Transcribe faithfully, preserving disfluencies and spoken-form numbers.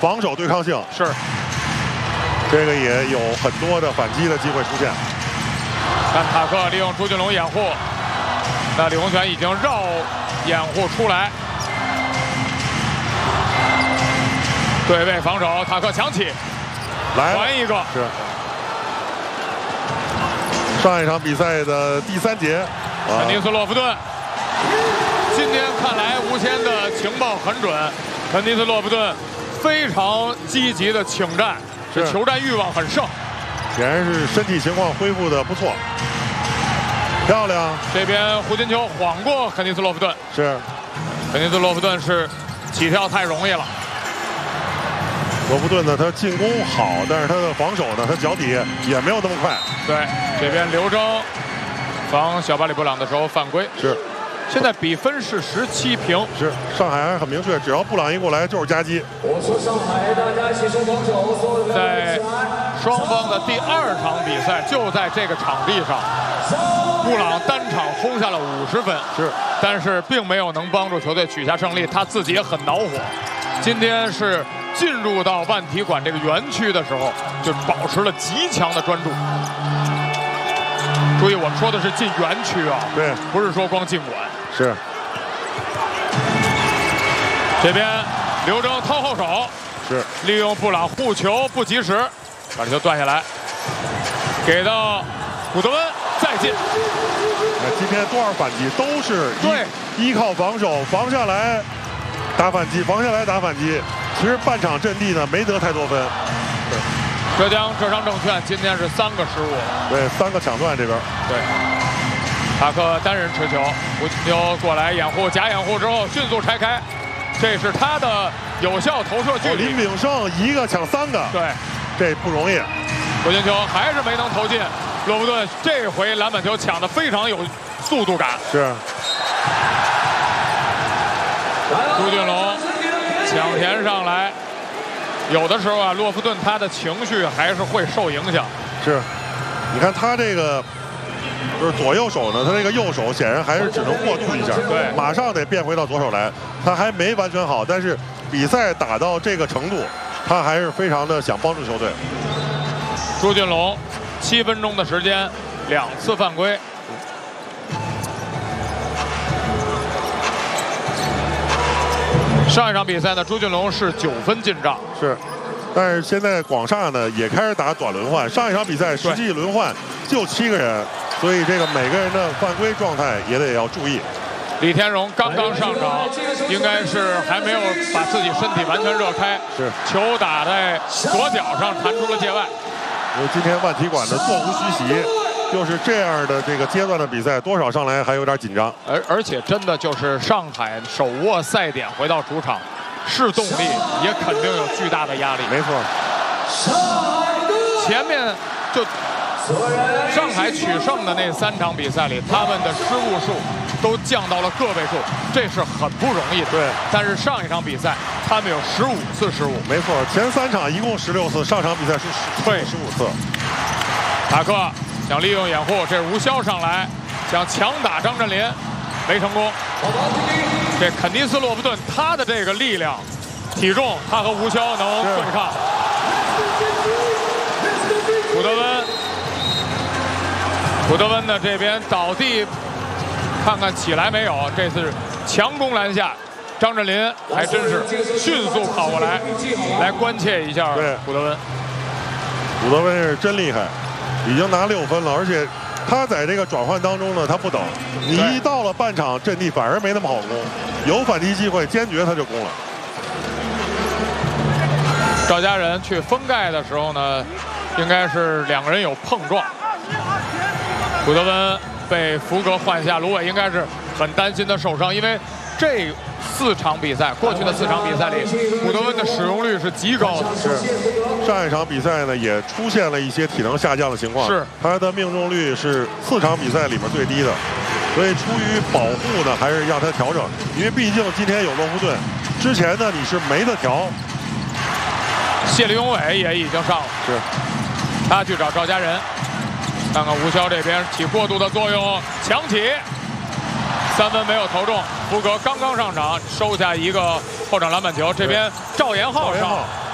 防守对抗性， 是这个也有很多的反击的机会出现。 看塔克利用朱俊龙掩护，那李洪权已经绕掩护出来，对位防守，塔克抢起， 来还一个是。上一场比赛的第三节， 肯尼斯洛夫顿。今天看来，吴谦的情报很准，肯尼斯洛夫顿非常积极的请战，这求战欲望很盛， 显然是身体情况恢复的不错，漂亮。 这边胡金秋晃过肯尼斯洛夫顿， 是肯尼斯洛夫顿是起跳太容易了。 罗夫顿呢，他进攻好，但是他的防守呢，他脚底也没有那么快。 对，这边刘铮防小巴里布朗的时候犯规。 是， 现在比分是十七平。 是，上海还是很明确，只要布朗一过来就是夹击。 我说上海，大家齐声防守，所有的在双方的第二场比赛就在这个场地上，布朗单场轰下了五十分， 是， 但是并没有能帮助球队取下胜利，他自己也很恼火。今天是进入到万体馆这个园区的时候，就保持了极强的专注。注意，我们说的是进园区啊， 对， 不是说光进馆。 是。 这边刘铮掏后手， 是利用布朗护球不及时，把这球断下来，给到古德温再进。 今天多少反击都是对依靠防守，防下来打反击，防下来打反击。其实半场阵地呢没得太多分。 浙江浙商证券今天是三个失误， 对，三个抢断这边。 对，塔克单人持球，胡金秋过来掩护，假掩护之后迅速拆开，这是他的有效投射距离。 林炳胜一个抢三个， 对， 这不容易。 胡金秋还是没能投进，洛夫顿这回篮板球抢得非常有速度感。 是。 朱俊龙抢田上来。有的时候啊，洛夫顿他的情绪还是会受影响。 是，你看他这个就是左右手呢，他这个右手显然还是只能过渡一下， 对， 马上得变回到左手来，他还没完全好。但是比赛打到这个程度，他还是非常的想帮助球队。 朱俊龙七分钟的时间，两次犯规。上一场比赛呢，朱俊龙是九分进账， 是，但是现在广厦呢也开始打短轮换，上一场比赛实际轮换就七个人，所以这个每个人的犯规状态也得要注意。 李天荣刚刚上场，应该是还没有把自己身体完全热开， 是球打在左脚上弹出了界外。 因为今天万体馆的座无虚席。就是这样的这个阶段的比赛，多少上来还有点紧张， 而而且真的就是上海手握赛点回到主场，是动力也肯定有巨大的压力。 没错， 前面就上海取胜的那三场比赛里，他们的失误数都降到了个位数，这是很不容易的。 对， 但是上一场比赛他们有十五次失误， 没错，前三场一共十六次，上场比赛是对十五次。 塔克想利用掩护，这是吴骁上来想强打张镇麟，没成功。这肯尼斯洛夫顿他的这个力量、体重，他和吴骁能对抗。古德温，古德温呢这边倒地，看看起来没有，这次强攻篮下，张镇麟还真是迅速跑过来，来关切一下古德温。 古德温是真厉害。已经拿六分了，而且他在这个转换当中呢，他不等，你一到了半场阵地反而没那么好攻，有反击机会坚决他就攻了。 赵家人去封盖的时候呢，应该是两个人有碰撞，古德温被福格换下，卢伟应该是很担心他受伤，因为这四场比赛，过去的四场比赛里，古德温的使用率是极高的。 是，上一场比赛呢也出现了一些体能下降的情况， 是， 他的命中率是四场比赛里面最低的，所以出于保护呢，还是让他调整，因为毕竟今天有洛夫顿，之前呢你是没得调。 谢立永伟也已经上了， 是， 他去找赵家人，看看吴骁这边起过度的作用，抢起。三分没有投中，福格刚刚上场收下一个后场篮板球，这边赵延浩上。